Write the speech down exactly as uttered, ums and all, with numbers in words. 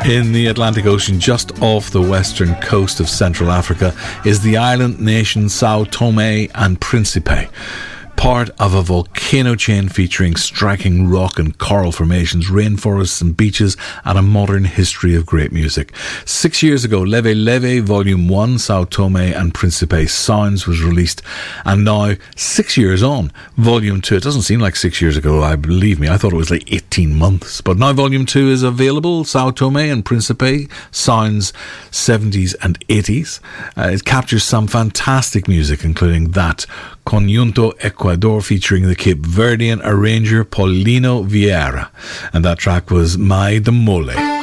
In the Atlantic Ocean, just off the western coast of Central Africa, is the island nation Sao Tome and Principe, part of a volcano chain featuring striking rock and coral formations, rainforests and beaches, and a modern history of great music. Six years ago, Leve Leve Volume one, Sao Tome and Principe Sounds, was released, and now, six years on, Volume two, it doesn't seem like six years ago, I believe me, I thought it was like eighteen months, but now Volume two is available, Sao Tome and Principe Sounds seventies and eighties. Uh, it captures some fantastic music, including that Conjunto Ecuador featuring the Cape Verdean arranger Paulino Vieira, and that track was Mai de Mole.